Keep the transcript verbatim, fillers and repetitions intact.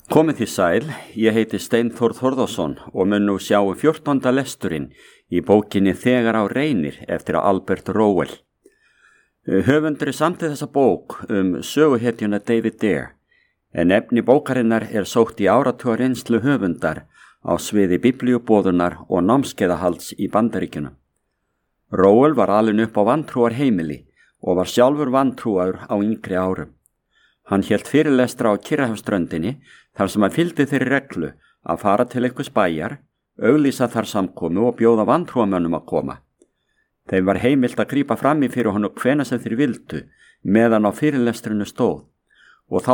Komið þið sæl, ég heiti Steinþór Þórðarson og mun nú sjá fjórtánda lesturinn í bókinni Þegar á reynir eftir Albert Rowell. Höfundur samdi þessa bók um söguhetjuna David Dare, en efni bókarinnar er sótt í áratuga reynslu höfundar á sviði biblíuboðunar og námskeiðahalds í Bandaríkjunum. Rowell var alinn upp á vantrúar heimili og var sjálfur vantrúaður á yngri árum. Hann hélt fyrirlestra á Kyrrahafsströndinni þar sem hann fylgdi þeirri reglu að fara til einhvers bæjar, auglýsa þar samkomu og bjóða vantrúamönnum að koma. Þeim var heimilt að grípa fram í fyrir honum hvena sem þeir vildu meðan á fyrirlestrinu stóð.